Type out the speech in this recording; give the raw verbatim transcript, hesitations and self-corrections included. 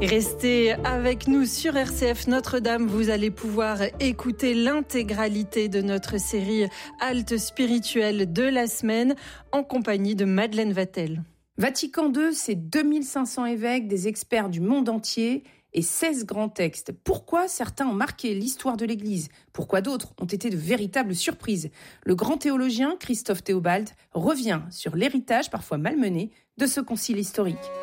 Restez avec nous sur R C F Notre-Dame. Vous allez pouvoir écouter l'intégralité de notre série Halte spirituelle de la semaine en compagnie de Madeleine Vatel. Vatican deux, c'est deux mille cinq cents évêques, des experts du monde entier et seize grands textes. Pourquoi certains ont marqué l'histoire de l'Église ? Pourquoi d'autres ont été de véritables surprises ? Le grand théologien Christophe Théobald revient sur l'héritage parfois malmené de ce concile historique.